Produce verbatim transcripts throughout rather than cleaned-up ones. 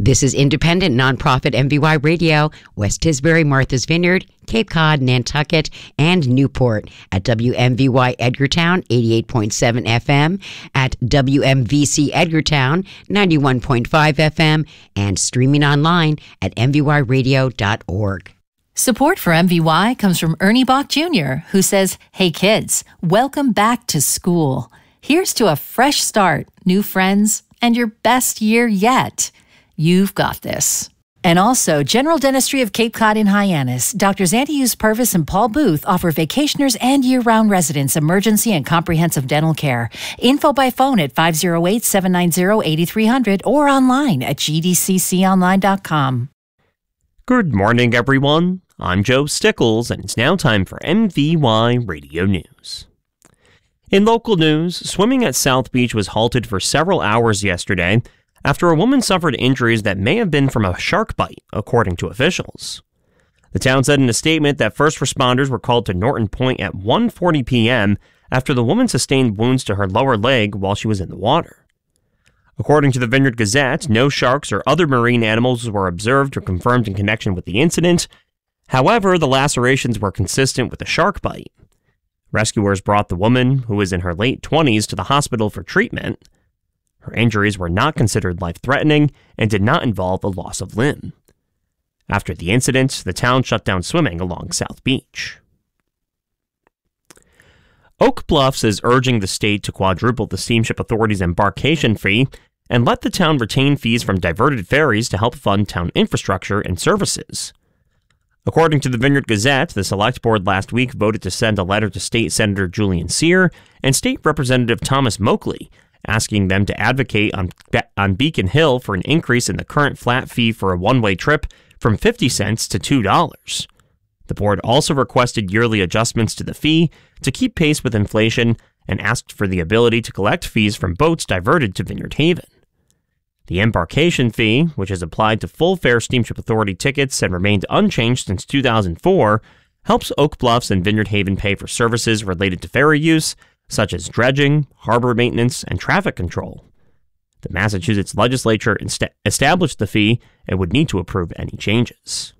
This is independent nonprofit M V Y Radio, West Tisbury, Martha's Vineyard, Cape Cod, Nantucket, and Newport at W M V Y Edgartown eighty-eight point seven F M, at W M V C Edgartown ninety-one point five F M, and streaming online at m v y radio dot org. Support for M V Y comes from Ernie Bach Junior, who says, "Hey kids, welcome back to school. Here's to a fresh start, new friends, and your best year yet. You've got this." And also, General Dentistry of Cape Cod and Hyannis. Doctors Antius Purvis and Paul Booth offer vacationers and year-round residents emergency and comprehensive dental care. Info by phone at five oh eight, seven nine oh, eight three hundred or online at g d c c online dot com. Good morning, everyone. I'm Joe Stickles, and it's now time for M V Y Radio News. In local news, swimming at South Beach was halted for several hours yesterday after a woman suffered injuries that may have been from a shark bite, according to officials. The town said in a statement that first responders were called to Norton Point at one forty p.m. after the woman sustained wounds to her lower leg while she was in the water. According to the Vineyard Gazette, no sharks or other marine animals were observed or confirmed in connection with the incident. However, the lacerations were consistent with a shark bite. Rescuers brought the woman, who was in her late twenties, to the hospital for treatment. Her injuries were not considered life-threatening and did not involve a loss of limb. After the incident, the town shut down swimming along South Beach. Oak Bluffs is urging the state to quadruple the Steamship Authority's embarkation fee and let the town retain fees from diverted ferries to help fund town infrastructure and services. According to the Vineyard Gazette, the Select Board last week voted to send a letter to State Senator Julian Cyr and State Representative Thomas Moakley, asking them to advocate on, on Beacon Hill for an increase in the current flat fee for a one-way trip from fifty cents to two dollars. The board also requested yearly adjustments to the fee to keep pace with inflation and asked for the ability to collect fees from boats diverted to Vineyard Haven. The embarkation fee, which is applied to full-fare Steamship Authority tickets and remained unchanged since two thousand four, helps Oak Bluffs and Vineyard Haven pay for services related to ferry use, such as dredging, harbor maintenance, and traffic control. The Massachusetts legislature inst- established the fee and would need to approve any changes.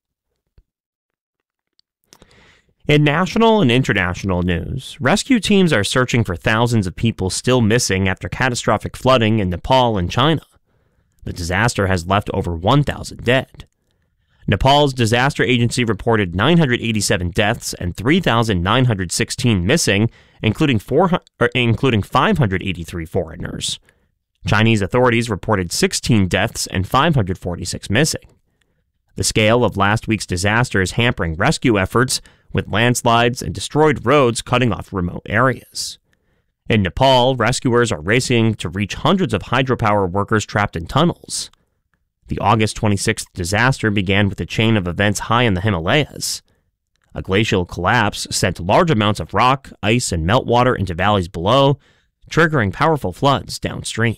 In national and international news, rescue teams are searching for thousands of people still missing after catastrophic flooding in Nepal and China. The disaster has left over one thousand dead. Nepal's disaster agency reported nine hundred eighty-seven deaths and three thousand nine hundred sixteen missing, including, four, or including five hundred eighty-three foreigners. Chinese authorities reported sixteen deaths and five hundred forty-six missing. The scale of last week's disaster is hampering rescue efforts, with landslides and destroyed roads cutting off remote areas. In Nepal, rescuers are racing to reach hundreds of hydropower workers trapped in tunnels. The August twenty-sixth disaster began with a chain of events high in the Himalayas. A glacial collapse sent large amounts of rock, ice, and meltwater into valleys below, triggering powerful floods downstream.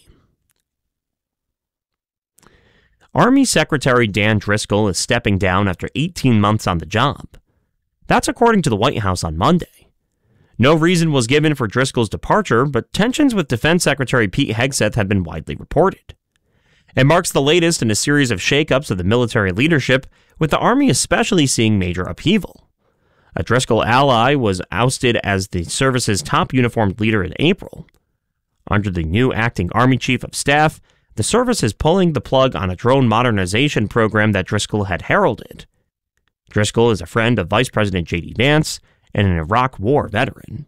Army Secretary Dan Driscoll is stepping down after eighteen months on the job. That's according to the White House on Monday. No reason was given for Driscoll's departure, but tensions with Defense Secretary Pete Hegseth have been widely reported. It marks the latest in a series of shakeups of the military leadership, with the Army especially seeing major upheaval. A Driscoll ally was ousted as the service's top uniformed leader in April. Under the new acting Army Chief of Staff, the service is pulling the plug on a drone modernization program that Driscoll had heralded. Driscoll is a friend of Vice President J D Vance and an Iraq War veteran.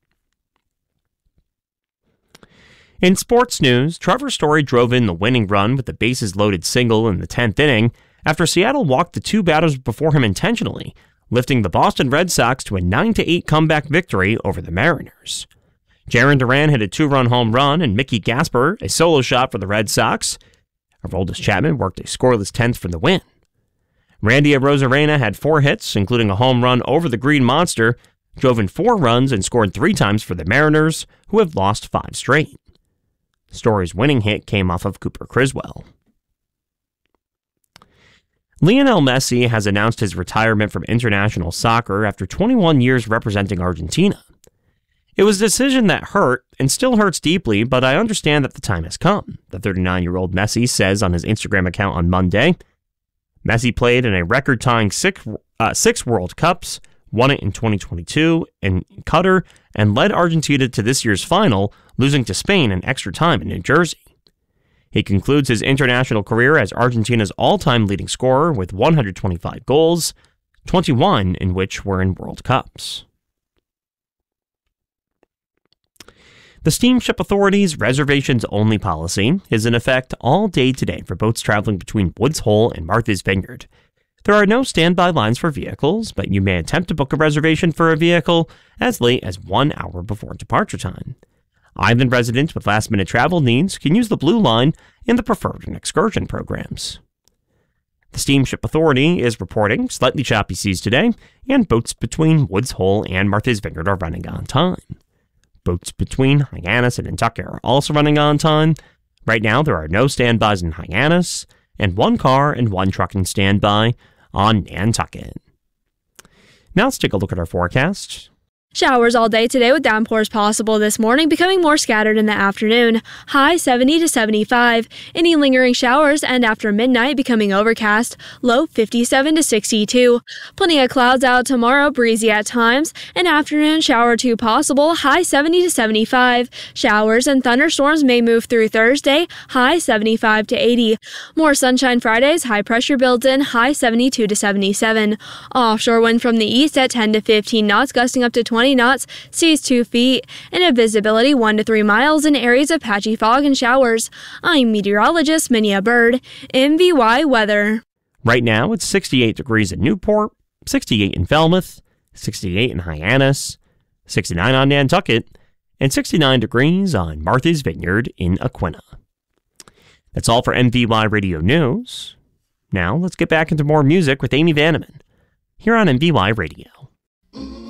In sports news, Trevor Story drove in the winning run with the bases-loaded single in the tenth inning after Seattle walked the two batters before him intentionally, lifting the Boston Red Sox to a nine to eight comeback victory over the Mariners. Jarren Duran hit a two-run home run and Mickey Gasper a solo shot for the Red Sox. Aroldis Chapman worked a scoreless tenth for the win. Randy Arozarena had four hits, including a home run over the Green Monster, drove in four runs and scored three times for the Mariners, who have lost five straight. Story's winning hit came off of Cooper Criswell. Lionel Messi has announced his retirement from international soccer after twenty-one years representing Argentina. It was a decision that hurt and still hurts deeply, but I understand that the time has come, the thirty-nine-year-old Messi says on his Instagram account on Monday. Messi played in a record-tying six, uh, six World Cups, won it in twenty twenty-two in Qatar, and led Argentina to this year's final, losing to Spain in extra time in New Jersey. He concludes his international career as Argentina's all-time leading scorer with one hundred twenty-five goals, twenty-one in which were in World Cups. The Steamship Authority's reservations-only policy is in effect all day today for boats traveling between Woods Hole and Martha's Vineyard. There are no standby lines for vehicles, but you may attempt to book a reservation for a vehicle as late as one hour before departure time. Island residents with last-minute travel needs can use the Blue Line in the Preferred and Excursion programs. The Steamship Authority is reporting slightly choppy seas today, and boats between Woods Hole and Martha's Vineyard are running on time. Boats between Hyannis and Nantucket are also running on time. Right now, there are no standbys in Hyannis, and one car and one truck in standby on Nantucket. Now let's take a look at our forecast. Showers all day today with downpours possible this morning, becoming more scattered in the afternoon. High seventy to seventy-five. Any lingering showers and after midnight becoming overcast. Low fifty-seven to sixty-two. Plenty of clouds out tomorrow, breezy at times. An afternoon shower or two possible. High seventy to seventy-five. Showers and thunderstorms may move through Thursday. High seventy-five to eighty. More sunshine Fridays. High pressure builds in. High seventy-two to seventy-seven. Offshore wind from the east at ten to fifteen knots, gusting up to twenty knots, seas two feet, and a visibility one to three miles in areas of patchy fog and showers. I'm meteorologist Minia Bird, M V Y Weather. Right now, it's sixty-eight degrees in Newport, sixty-eight in Falmouth, sixty-eight in Hyannis, sixty-nine on Nantucket, and sixty-nine degrees on Martha's Vineyard in Aquina. That's all for M V Y Radio News. Now, let's get back into more music with Amy Vanneman here on M V Y Radio.